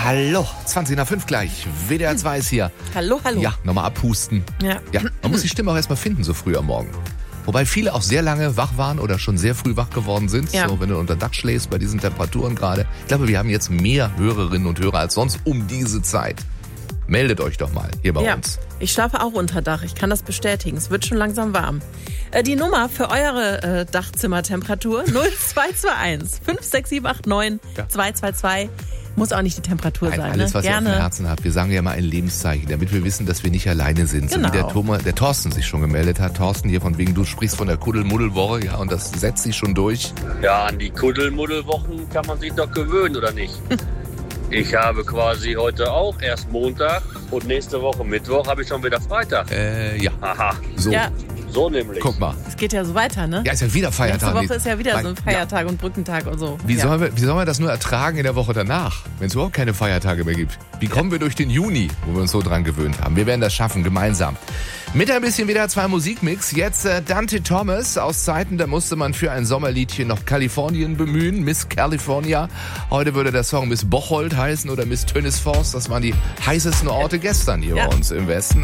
Hallo, 20 nach 5 gleich. WDR 2 ist hier. Hallo. Ja, nochmal abhusten. Ja. Man muss die Stimme auch erstmal finden, so früh am Morgen. Wobei viele auch sehr lange wach waren oder schon sehr früh wach geworden sind. Ja. So, wenn du unter Dach schläfst bei diesen Temperaturen gerade. Ich glaube, wir haben jetzt mehr Hörerinnen und Hörer als sonst um diese Zeit. Meldet euch doch mal hier bei uns. Ich schlafe auch unter Dach. Ich kann das bestätigen. Es wird schon langsam warm. Die Nummer für eure Dachzimmertemperatur 0221 56789 222. Muss auch nicht die Temperatur sein. Alles, ne? was ihr auf dem Herzen habt. Wir sagen ja mal ein Lebenszeichen, damit wir wissen, dass wir nicht alleine sind. Genau. So wie der Thorsten sich schon gemeldet hat. Thorsten hier von wegen, du sprichst von der Kuddelmuddelwoche, ja, und das setzt sich schon durch. Ja, an die Kuddelmuddelwochen kann man sich doch gewöhnen, oder nicht? Ich habe quasi heute auch erst Montag und nächste Woche Mittwoch habe ich schon wieder Freitag. Ja. Aha, So, Ja, so nämlich. guck mal. es geht ja so weiter, ne? Ja, ist ja wieder Feiertag. Nächste Woche ist ja wieder so ein Ja. Feiertag und Brückentag und so. Wie ja. sollen wir das nur ertragen in der Woche danach, wenn es überhaupt keine Feiertage mehr gibt? Wie kommen wir durch den Juni, wo wir uns so dran gewöhnt haben? Wir werden das schaffen, gemeinsam. Mit ein bisschen WDR 2 Musikmix. Jetzt Dante Thomas aus Zeiten, da musste man für ein Sommerliedchen noch Kalifornien bemühen. Miss California. Heute würde der Song Miss Bocholt heißen oder Miss Tönisforst. Das waren die heißesten Orte gestern hier bei uns im Westen.